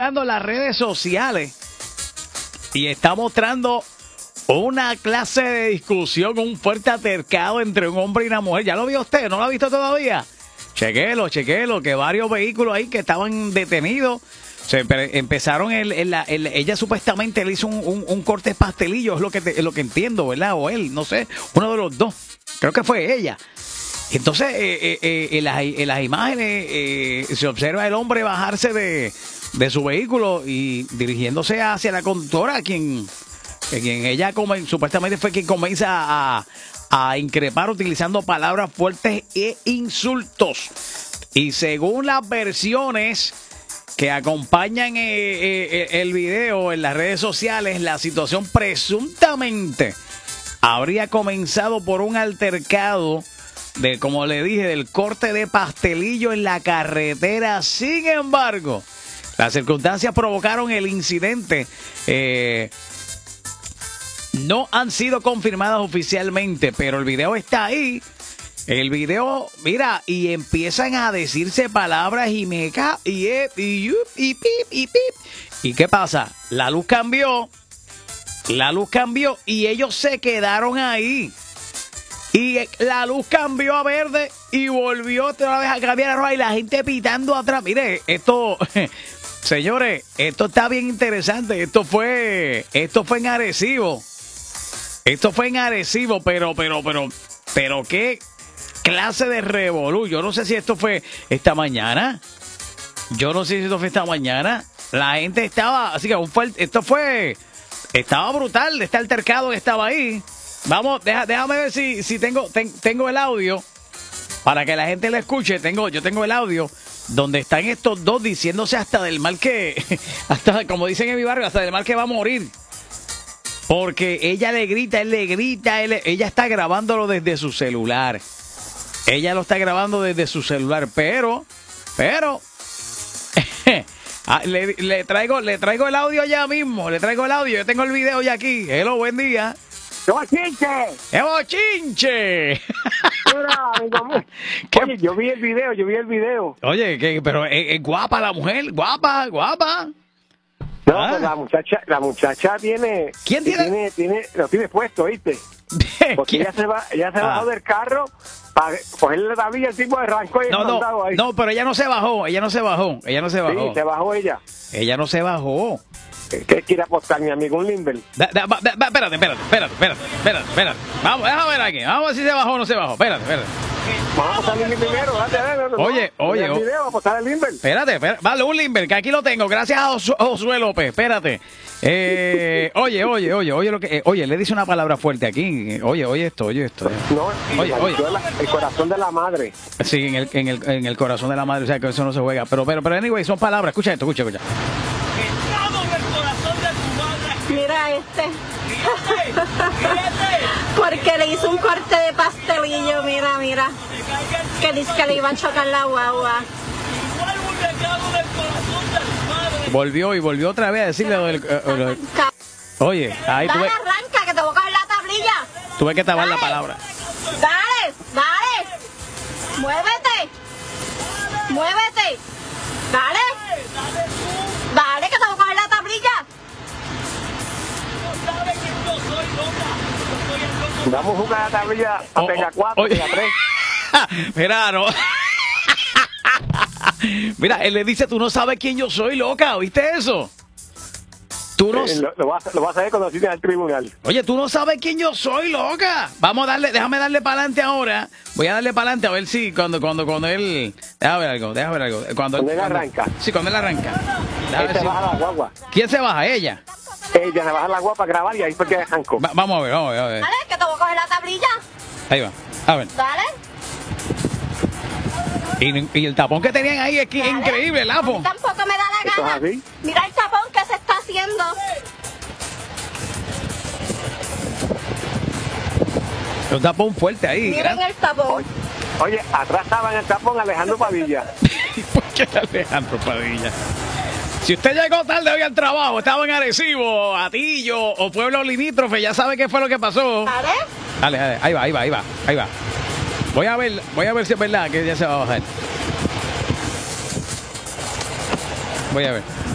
circulando en las redes sociales y está mostrando una clase de discusión, un fuerte altercado entre un hombre y una mujer. ¿Ya lo vio usted? ¿No lo ha visto todavía? Chequelo, que varios vehículos ahí que estaban detenidos. Empezaron, ella supuestamente le hizo un corte pastelillo, es lo que entiendo, ¿verdad? O él, no sé, uno de los dos. Creo que fue ella. Entonces, en las imágenes se observa el hombre bajarse de su vehículo y dirigiéndose hacia la conductora, quien ella supuestamente fue quien comienza a increpar utilizando palabras fuertes e insultos. Y según las versiones que acompañan el video en las redes sociales, la situación presuntamente habría comenzado por un altercado como le dije, del corte de pastelillo en la carretera. Sin embargo, las circunstancias provocaron el incidente. No han sido confirmadas oficialmente, pero el video está ahí. El video, mira, y empiezan a decirse palabras y meca, y pip, y pip. ¿Y qué pasa? La luz cambió y ellos se quedaron ahí. Y la luz cambió a verde y volvió otra vez a cambiar a roja y la gente pitando atrás. Mire, esto, señores, esto está bien interesante. Esto fue en Arecibo. Esto fue en Arecibo, pero qué clase de revolú. Yo no sé si esto fue esta mañana. La gente estaba, así que estaba brutal este altercado que estaba ahí. Vamos, déjame ver si tengo el audio para que la gente lo escuche. Yo tengo el audio donde están estos dos diciéndose hasta del mal hasta como dicen en mi barrio, hasta del mal que va a morir. Porque ella le grita, él le grita, ella está grabándolo desde su celular. Ella lo está grabando desde su celular, pero le traigo el audio ya mismo, yo tengo el video ya aquí. Hello, buen día. ¡Qué bochinche! ¡Qué bochinche! Mira, oye, yo vi el video. Oye, pero es guapa la mujer, guapa. No, pues la muchacha tiene... ¿Quién tiene? Lo tiene puesto, ¿viste? Porque ella se bajó del carro para cogerle la tablilla, el tipo arrancó y ahí. No, pero ella no se bajó. Sí, se bajó ella. Ella no se bajó. ¿Qué quiere apostar, mi amigo? Un Limber. Espérate. Vamos, déjame ver aquí. Vamos a ver si se bajó o no se bajó. Espérate. Vamos a apostar el Limber primero. Oye. El video, vamos a apostar el Limber. Espérate. Vale, un Limber, que aquí lo tengo. Gracias a Josué López. Espérate. Oye, le dice una palabra fuerte aquí. Oye esto. No, oye. El corazón de la madre. Sí, en el corazón de la madre. O sea, que eso no se juega. Pero anyway, son palabras. Escucha esto. Mira porque le hizo un corte de pastelillo, mira. Que dice que le iba a chocar la guagua. Volvió otra vez a decirle oye, ahí tuve... Dale, arranca, que te voy a coger la tablilla. Tuve que tapar la palabra. Dale. Muévete. Dale, que te voy a coger la tablilla. Vamos a jugar la tablilla a pega 4, pega 3. Mira, no. Mira, él le dice, tú no sabes quién yo soy, loca, ¿oíste eso? Tú no... Lo vas a saber cuando sigas al tribunal. Oye, tú no sabes quién yo soy, loca. Déjame darle para adelante ahora. Voy a darle para adelante a ver si cuando él... Déjame ver algo. Cuando él arranca. Sí, cuando él arranca. Él se baja la guagua. ¿Quién se baja? ¿Ella? Ella se baja la guagua para grabar y ahí fue que arrancó. Vamos a ver. Dale, que te voy a coger la tablilla. Ahí va. A ver. Dale. Y el tapón que tenían ahí es increíble, Lapo. Tampoco me da la gana. ¿Así? Mira el tapón que se está haciendo. Un tapón fuerte ahí. Miren el tapón. Oye, atrás estaba en el tapón Alejandro Padilla. ¿Por qué Alejandro Padilla? Si usted llegó tarde hoy al trabajo, estaba en Arecibo, Atillo o pueblo limítrofe, ya sabe qué fue lo que pasó. Dale, ahí va. Voy a ver si es verdad que ya se va a bajar. Voy a ver.